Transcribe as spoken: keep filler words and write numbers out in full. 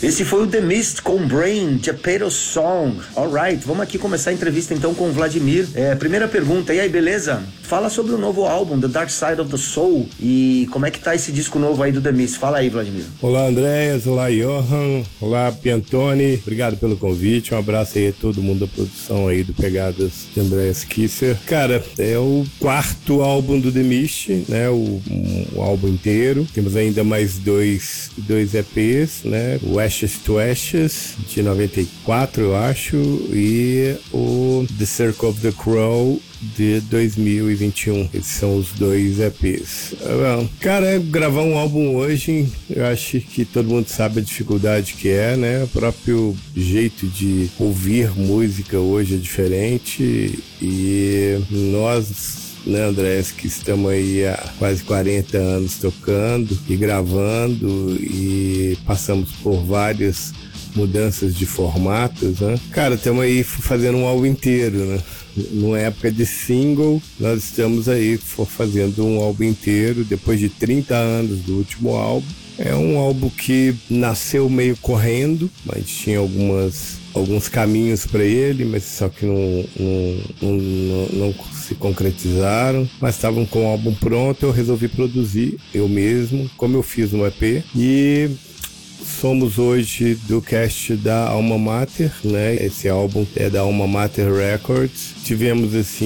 Esse foi o The Mist com Brain, Geppetto Song. Alright, vamos aqui começar a entrevista então com o Vladimir. É, primeira pergunta, e aí, beleza? Fala sobre o novo álbum, The Dark Side of the Soul, e como é que tá esse disco novo aí do The Mist. Fala aí, Vladimir. Olá, Andréas. Olá, Johan. Olá, Piantoni. Obrigado pelo convite. Um abraço aí a todo mundo da produção aí do Pegadas de Andréas Kisser. Cara, é o quarto álbum do The Mist, né? O, o álbum inteiro. Temos ainda mais dois, dois E Ps, né? O Ashes to Ashes, de noventa e quatro, eu acho, e o The Circle of the Crow, de dois mil e vinte e um. Esses são os dois E Ps. Bom, cara, gravar um álbum hoje, eu acho que todo mundo sabe a dificuldade que é, né? O próprio jeito de ouvir música hoje é diferente, e nós, né, Andrés, que estamos aí há quase quarenta anos tocando e gravando e passamos por várias mudanças de formatos, né? Cara, estamos aí fazendo um álbum inteiro, né? Numa época de single, nós estamos aí fazendo um álbum inteiro, depois de trinta anos do último álbum. É um álbum que nasceu meio correndo, mas tinha algumas, alguns caminhos para ele, mas só que não, não, não, não, não se concretizaram. Mas estavam com o álbum pronto, eu resolvi produzir eu mesmo, como eu fiz no E P. E somos hoje do cast da Alma Mater, né? Esse álbum é da Alma Mater Records. Tivemos assim